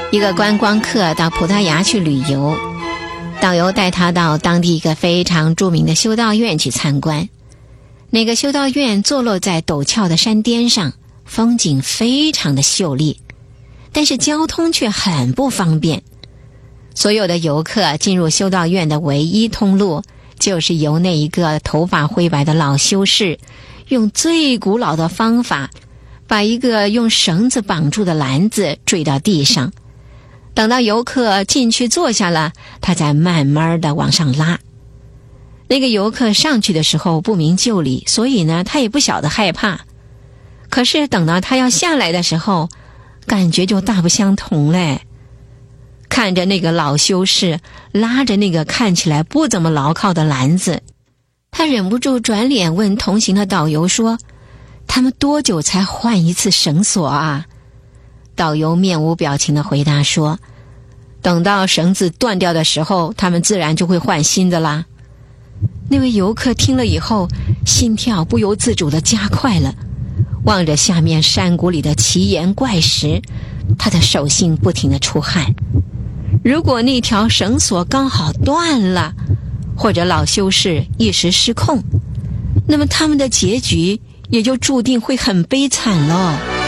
一个观光客到葡萄牙去旅游，导游带他到当地一个非常著名的修道院去参观。那个修道院坐落在陡峭的山巅上，风景非常的秀丽，但是交通却很不方便。所有的游客进入修道院的唯一通路，就是由那一个头发灰白的老修士用最古老的方法，把一个用绳子绑住的篮子坠到地上，等到游客进去坐下了，他才慢慢的往上拉。那个游客上去的时候不明就里，所以呢他也不晓得害怕。可是等到他要下来的时候，感觉就大不相同嘞。看着那个老修士拉着那个看起来不怎么牢靠的篮子，他忍不住转脸问同行的导游说，他们多久才换一次绳索啊？导游面无表情地回答说，等到绳子断掉的时候，他们自然就会换新的啦。那位游客听了以后，心跳不由自主地加快了，望着下面山谷里的奇岩怪石，他的手心不停地出汗。如果那条绳索刚好断了，或者老修士一时失控，那么他们的结局也就注定会很悲惨了。